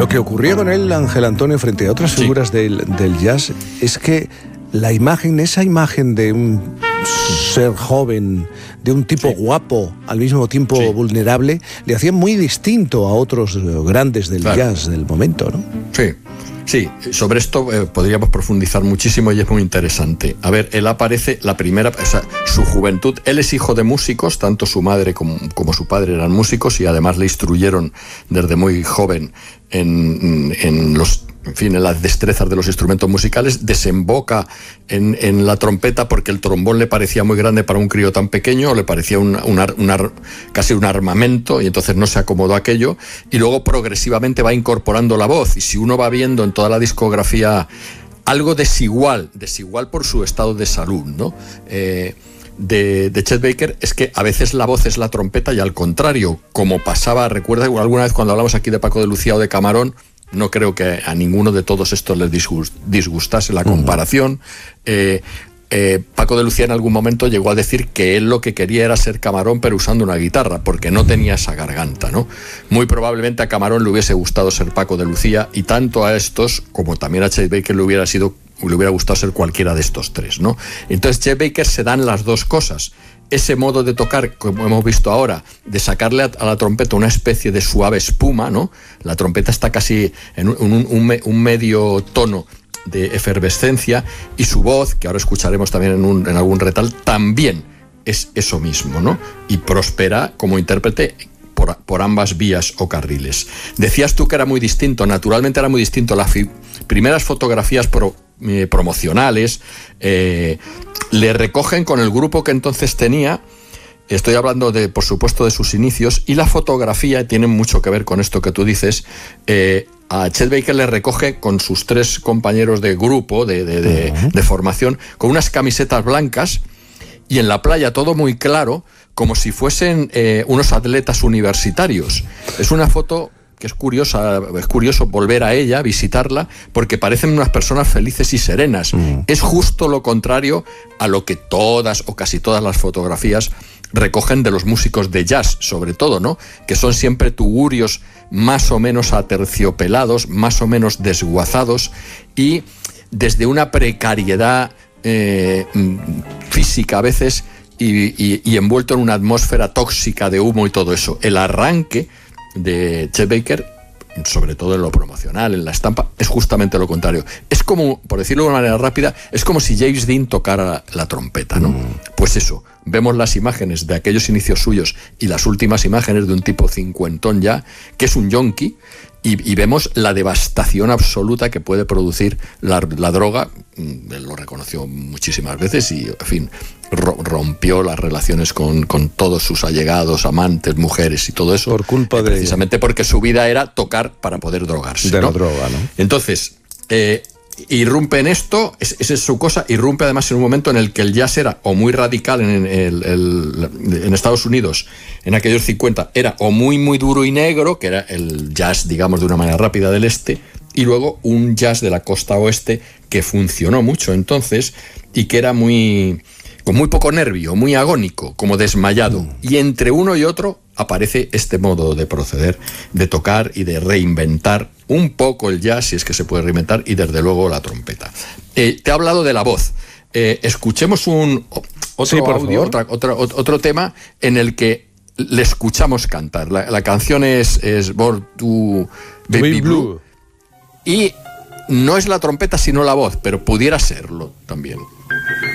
Lo que ocurría con él, Ángel Antonio, frente a otras figuras del jazz, es que esa imagen de un ser joven, de un tipo guapo, al mismo tiempo vulnerable, le hacía muy distinto a otros grandes del jazz del momento, ¿no? Sí, sobre esto podríamos profundizar muchísimo y es muy interesante. A ver, él aparece su juventud, él es hijo de músicos, tanto su madre como su padre eran músicos y además le instruyeron desde muy joven en las destrezas de los instrumentos musicales. Desemboca en la trompeta porque el trombón le parecía muy grande para un crío tan pequeño, le parecía casi un armamento, y entonces no se acomodó a aquello, y luego progresivamente va incorporando la voz, y si uno va viendo en toda la discografía algo desigual por su estado de salud, ¿no? De Chet Baker, es que a veces la voz es la trompeta y al contrario, como pasaba, recuerda alguna vez cuando hablamos aquí de Paco de Lucía o de Camarón, no creo que a ninguno de todos estos les disgustase la comparación. Paco de Lucía en algún momento llegó a decir que él lo que quería era ser Camarón pero usando una guitarra, porque no tenía esa garganta, ¿no? Muy probablemente a Camarón le hubiese gustado ser Paco de Lucía, y tanto a estos como también a Chet Baker le hubiera gustado ser cualquiera de estos tres, ¿no? Entonces Chet Baker se dan las dos cosas. Ese modo de tocar, como hemos visto ahora, de sacarle a la trompeta una especie de suave espuma, ¿no? La trompeta está casi en un medio tono de efervescencia, y su voz, que ahora escucharemos también en algún retal, también es eso mismo, ¿no? Y prospera como intérprete por ambas vías o carriles. Decías tú que era muy distinto, naturalmente era muy distinto. Las primeras fotografías promocionales le recogen con el grupo que entonces tenía. Estoy hablando por supuesto, de sus inicios, y la fotografía tiene mucho que ver con esto que tú dices. A Chet Baker le recoge con sus tres compañeros de grupo, de formación, con unas camisetas blancas, y en la playa todo muy claro, como si fuesen unos atletas universitarios. Es una foto que es curioso volver a ella, visitarla, porque parecen unas personas felices y serenas. Es justo lo contrario a lo que todas o casi todas las fotografías recogen de los músicos de jazz, sobre todo, ¿no? Que son siempre tugurios más o menos aterciopelados, más o menos desguazados, y desde una precariedad física a veces, y envuelto en una atmósfera tóxica de humo y todo eso. El arranque de Chet Baker, sobre todo en lo promocional, en la estampa, es justamente lo contrario. Es como, por decirlo de una manera rápida, es como si James Dean tocara la trompeta, ¿no? Pues eso, vemos las imágenes de aquellos inicios suyos y las últimas imágenes de un tipo cincuentón ya, que es un yonki, y vemos la devastación absoluta que puede producir la droga. Él lo reconoció muchísimas veces y, en fin, rompió las relaciones con todos sus allegados, amantes, mujeres y todo eso. Por culpa precisamente porque su vida era tocar para poder drogarse. De la droga, ¿no? Entonces, irrumpe en esto, esa es su cosa. Irrumpe además en un momento en el que el jazz era o muy radical en Estados Unidos, en aquellos 50, era o muy muy duro y negro, que era el jazz, digamos, de una manera rápida del este, y luego un jazz de la costa oeste que funcionó mucho entonces y que era con muy poco nervio, muy agónico, como desmayado. Y entre uno y otro aparece este modo de proceder, de tocar y de reinventar un poco el jazz, si es que se puede reinventar, y desde luego la trompeta. Te he hablado de la voz. Escuchemos otro tema en el que le escuchamos cantar. La canción es Born to Baby Blue. Y no es la trompeta sino la voz, pero pudiera serlo también.